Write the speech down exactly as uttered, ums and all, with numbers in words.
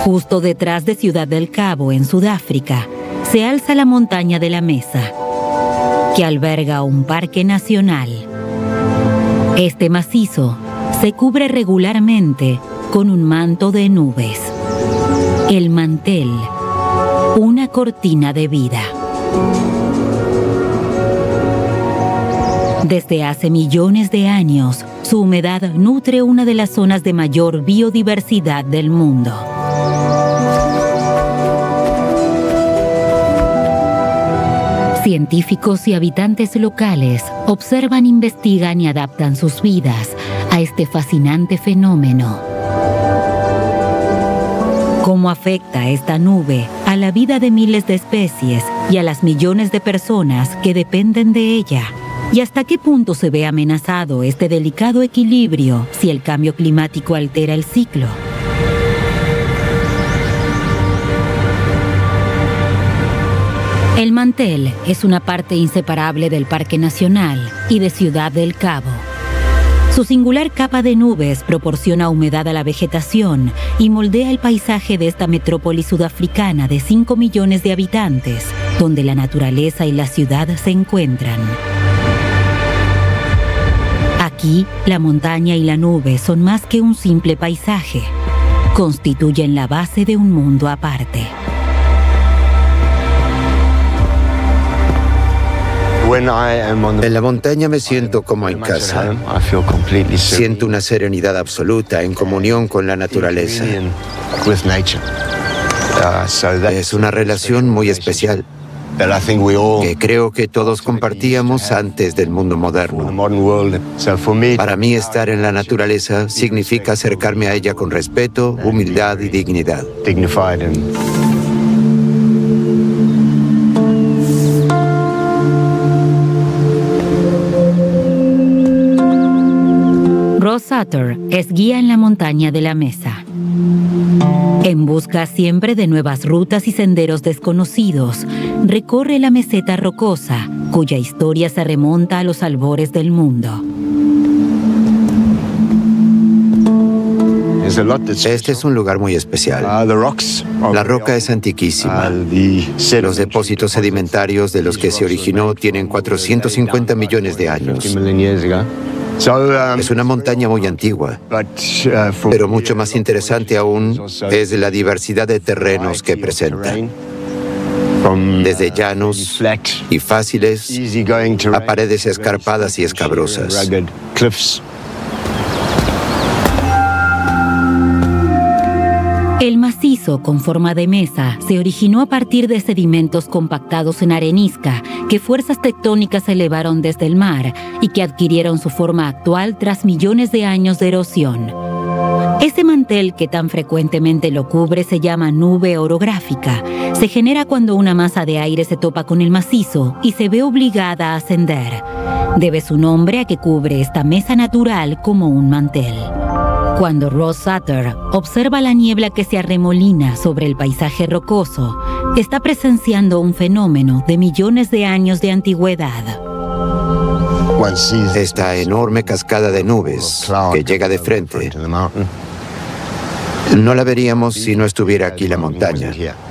Justo detrás de Ciudad del Cabo, en Sudáfrica, se alza la montaña de la Mesa, que alberga un parque nacional. Este macizo se cubre regularmente con un manto de nubes. El mantel, una cortina de vida. Desde hace millones de años, su humedad nutre una de las zonas de mayor biodiversidad del mundo. Científicos y habitantes locales observan, investigan y adaptan sus vidas a este fascinante fenómeno. ¿Cómo afecta esta nube a la vida de miles de especies y a las millones de personas que dependen de ella? ¿Y hasta qué punto se ve amenazado este delicado equilibrio si el cambio climático altera el ciclo? El mantel es una parte inseparable del Parque Nacional y de Ciudad del Cabo. Su singular capa de nubes proporciona humedad a la vegetación y moldea el paisaje de esta metrópoli sudafricana de cinco millones de habitantes, donde la naturaleza y la ciudad se encuentran. Aquí, la montaña y la nube son más que un simple paisaje. Constituyen la base de un mundo aparte. En la montaña me siento como en casa. Siento una serenidad absoluta en comunión con la naturaleza. Es una relación muy especial que creo que todos compartíamos antes del mundo moderno. Para mí, estar en la naturaleza significa acercarme a ella con respeto, humildad y dignidad. Ross Sutter es guía en la montaña de la Mesa. En busca siempre de nuevas rutas y senderos desconocidos, recorre la meseta rocosa, cuya historia se remonta a los albores del mundo. Este es un lugar muy especial. La roca es antiquísima. Los depósitos sedimentarios de los que se originó tienen cuatrocientos cincuenta millones de años. Es una montaña muy antigua, pero mucho más interesante aún es la diversidad de terrenos que presenta. Desde llanos y fáciles a paredes escarpadas y escabrosas. El macizo con forma de mesa se originó a partir de sedimentos compactados en arenisca que fuerzas tectónicas elevaron desde el mar y que adquirieron su forma actual tras millones de años de erosión. Ese mantel que tan frecuentemente lo cubre se llama nube orográfica. Se genera cuando una masa de aire se topa con el macizo y se ve obligada a ascender. Debe su nombre a que cubre esta mesa natural como un mantel. Cuando Ross Sutter observa la niebla que se arremolina sobre el paisaje rocoso, está presenciando un fenómeno de millones de años de antigüedad. Esta enorme cascada de nubes que llega de frente, no la veríamos si no estuviera aquí la montaña.